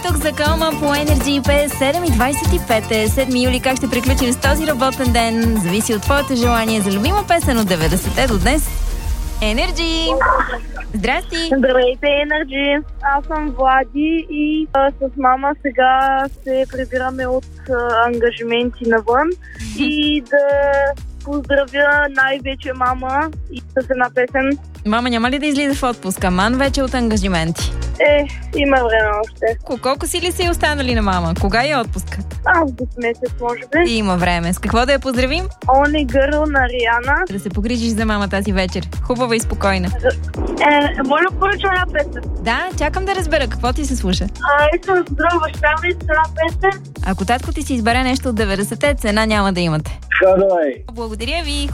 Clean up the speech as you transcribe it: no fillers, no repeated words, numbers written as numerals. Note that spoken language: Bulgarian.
Тук за Калма по Energy 7:25 е 7 юли. Как ще приключим с този работен ден? Зависи от твоето желание за любима песен от 90-те до днес. Energy! Здрасти! Здравейте, Energy! Аз съм Влади и с мама сега се прибираме от ангажименти навън и да поздравя най-вече мама и с една песен. Мама няма ли да излиза в отпуск? Аман вече от ангажименти. Има време още. Колко си ли са и останали на мама? Кога е отпуска? Август месец, може би. Има време. С какво да я поздравим? Only Girl на Риана. Да се погрижиш за мама тази вечер. Хубава и спокойна. Моля, поръча една песен. Да, чакам да разбера какво ти се слуша. Искам да поздравя баща ми с една песен. Ако татко ти си избере нещо от 90-те, цена няма да имате. Давай. Благодаря ви.